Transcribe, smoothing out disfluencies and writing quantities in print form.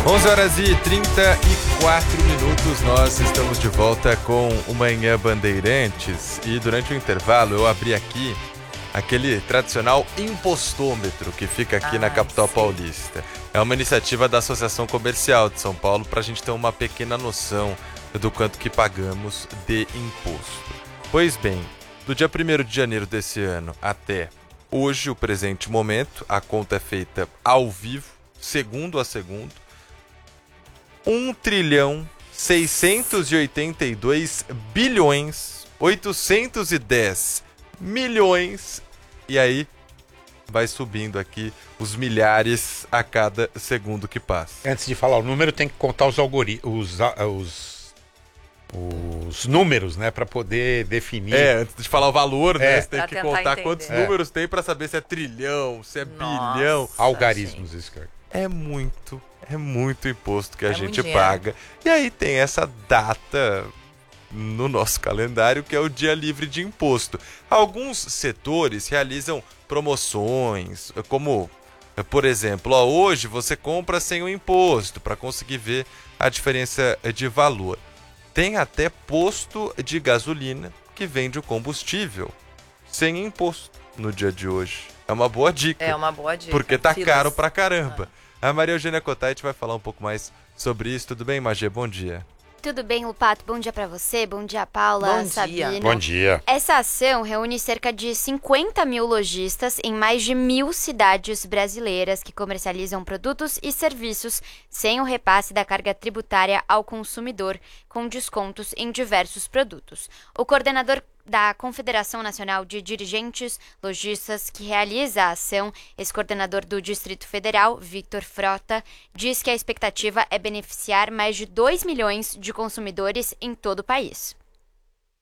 11h34, nós estamos de volta com o Manhã Bandeirantes e durante o intervalo eu abri aqui aquele tradicional impostômetro que fica aqui na capital paulista. É uma iniciativa da Associação Comercial de São Paulo para a gente ter uma pequena noção do quanto que pagamos de imposto. Pois bem, do dia 1º de janeiro desse ano até hoje, o presente momento, a conta é feita ao vivo, segundo a segundo, 1.682.810.000.000 e aí vai subindo aqui os milhares a cada segundo que passa. Antes de falar o número, tem que contar os números, né, para poder definir. Antes de falar o valor, né, você tem pra que tentar contar entender. quantos números tem para saber se é trilhão, se é Nossa, bilhão. Algarismos, isso, cara. É muito imposto que a gente muito paga. E aí tem essa data no nosso calendário que é o Dia Livre de Imposto. Alguns setores realizam promoções, como, por exemplo, hoje você compra sem o imposto para conseguir ver a diferença de valor. Tem até posto de gasolina que vende o combustível sem imposto no dia de hoje. É uma boa dica. É uma boa dica. Porque tá Filas. caro pra caramba. A Maria Eugênia Cottait vai falar um pouco mais sobre isso. Tudo bem, Magê? Bom dia. Tudo bem, Lupato? Bom dia pra você, bom dia, Paula, Bom Sabina. dia. Bom dia. Essa ação reúne cerca de 50 mil lojistas em mais de 1.000 cidades brasileiras que comercializam produtos e serviços sem o repasse da carga tributária ao consumidor, com descontos em diversos produtos. O coordenador da Confederação Nacional de Dirigentes Lojistas, que realiza a ação, esse coordenador do Distrito Federal, Victor Frota, diz que a expectativa é beneficiar mais de 2 milhões de consumidores em todo o país.